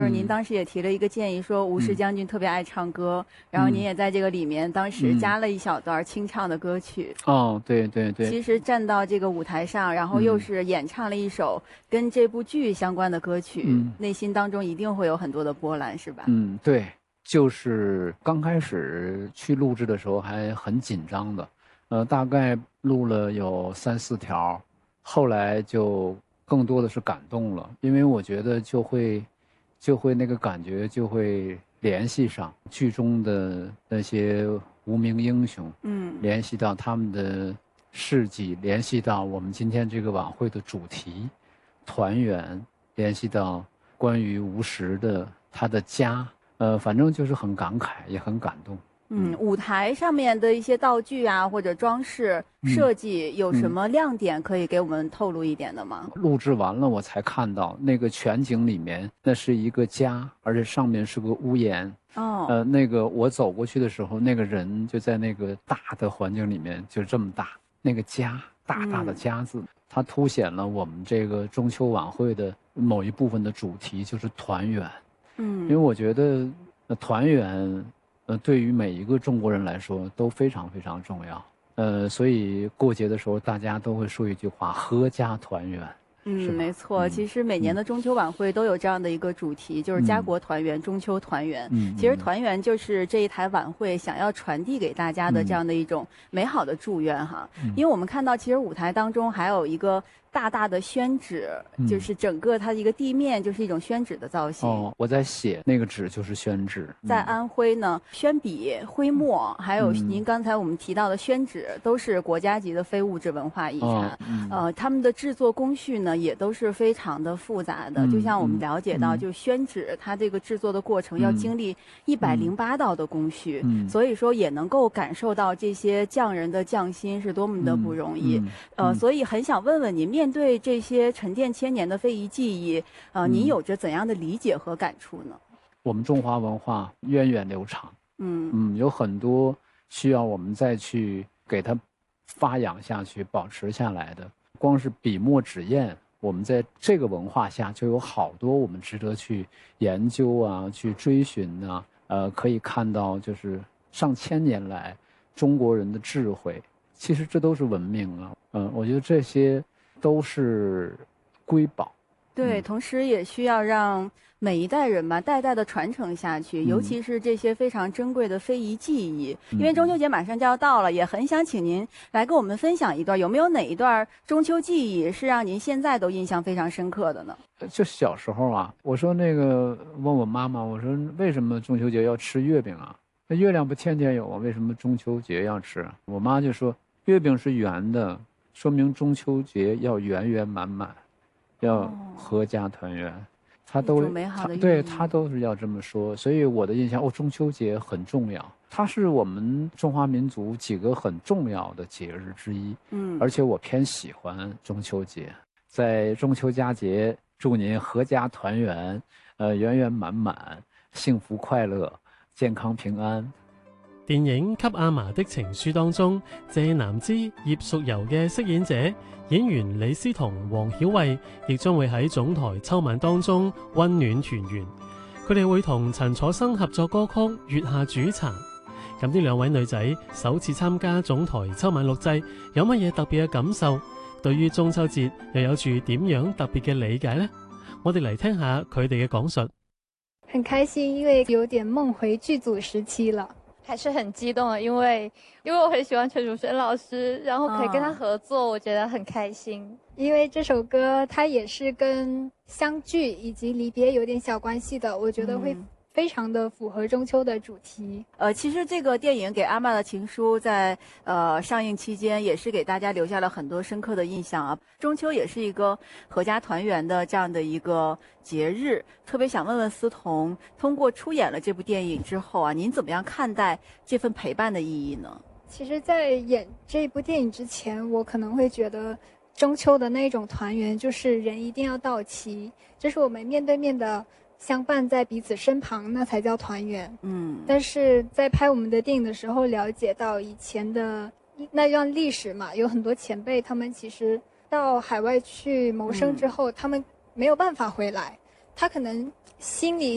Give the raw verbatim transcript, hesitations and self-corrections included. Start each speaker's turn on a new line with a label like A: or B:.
A: 就是您当时也提了一个建议，说吴石将军特别爱唱歌，嗯、然后您也在这个里面当时加了一小段清唱的歌曲。
B: 嗯、哦，对对对。
A: 其实站到这个舞台上，然后又是演唱了一首跟这部剧相关的歌曲，嗯、内心当中一定会有很多的波澜，是吧？
B: 嗯，对，就是刚开始去录制的时候还很紧张的，呃，大概录了有三四条，后来就更多的是感动了，因为我觉得就会。就会那个感觉就会联系上剧中的那些无名英雄，嗯，联系到他们的事迹，联系到我们今天这个晚会的主题团圆，联系到关于吴石的他的家，呃，反正就是很感慨，也很感动。
A: 嗯，舞台上面的一些道具啊，或者装饰设计有什么亮点可以给我们透露一点的吗？
B: 录制完了我才看到那个全景里面，那是一个家，而且上面是个屋檐。哦，呃，那个我走过去的时候，那个人就在那个大的环境里面，就这么大，那个家，大大的家字，嗯、它凸显了我们这个中秋晚会的某一部分的主题，就是团圆。嗯，因为我觉得，呃，团圆。呃，对于每一个中国人来说都非常非常重要。呃，所以过节的时候，大家都会说一句话：阖家团圆。
A: 嗯，没错。嗯、其实每年的中秋晚会都有这样的一个主题，嗯、就是家国团圆、中秋团圆。嗯，其实团圆就是这一台晚会想要传递给大家的这样的一种美好的祝愿哈。嗯、因为我们看到，其实舞台当中还有一个大大的宣纸，嗯、就是整个它的一个地面就是一种宣纸的造型。
B: 哦，我在写那个纸就是宣纸。
A: 在安徽呢，宣笔、徽墨，还有您刚才我们提到的宣纸，都是国家级的非物质文化遗产。哦嗯、呃，他们的制作工序呢，也都是非常的复杂的。嗯、就像我们了解到，嗯、就宣纸它这个制作的过程要经历一百零八道的工序，嗯、所以说也能够感受到这些匠人的匠心是多么的不容易。嗯嗯、呃，所以很想问问您，面对这些沉淀千年的非遗技艺，呃，您有着怎样的理解和感触呢？
B: 我们中华文化源远流长，嗯嗯，有很多需要我们再去给它发扬下去、保持下来的。光是笔墨纸砚，我们在这个文化下就有好多我们值得去研究啊、去追寻啊。呃，可以看到就是上千年来中国人的智慧，其实这都是文明啊。嗯、呃，我觉得这些都是瑰宝。
A: 对，同时也需要让每一代人吧，代代的传承下去，嗯、尤其是这些非常珍贵的非遗技艺。嗯、因为中秋节马上就要到了，也很想请您来跟我们分享一段，有没有哪一段中秋技艺是让您现在都印象非常深刻的呢？
B: 就小时候啊，我说那个问我妈妈，我说为什么中秋节要吃月饼啊？那月亮不天天有啊，为什么中秋节要吃？我妈就说月饼是圆的，说明中秋节要圆圆满满。要阖家团圆，他都他对他都是要这么说，所以我的印象哦，中秋节很重要，它是我们中华民族几个很重要的节日之一。嗯，而且我偏喜欢中秋节，在中秋佳节，祝您阖家团圆，呃，圆圆滿滿，幸福快樂，健康平安。
C: 電影《給阿嫲的情書》當中，謝南芝、葉淑柔嘅飾演者演員李思彤、黃曉慧，亦將會喺總台秋晚當中溫暖團圓。佢哋會同陳楚生合作歌曲《月下煮茶》。咁呢兩位女仔首次參加總台秋晚錄製，有乜嘢特別嘅感受？對於中秋節又有住點樣特別嘅理解呢？我哋嚟聽下佢哋嘅講述。
D: 很開心，因為有點夢回劇組時期了。
E: 還是很激動的，因為因為我很喜歡陳楚生老師，然後可以跟他合作，哦、我覺得很開心。
D: 因為這首歌它也是跟相聚以及離別有點小關係的，我覺得會非常的符合中秋的主題。
A: 呃，其實這個電影《給阿嬤的情書》在呃上映期間，也是給大家留下了很多深刻的印象啊。中秋也是一個阖家團圓的這樣的一個節日，特別想問問思彤，通過出演了這部電影之後啊，您怎麼樣看待這份陪伴的意義呢？
D: 其實在演這部電影之前，我可能會覺得中秋的那種團圓就是人一定要到齊，就是我們面對面的相伴在彼此身旁，那才叫團圓。嗯，但是在拍我們的電影的時候，了解到以前的那段歷史嘛，有很多前輩，他們其實到海外去謀生之後，嗯、他們沒有辦法回來，他可能心裡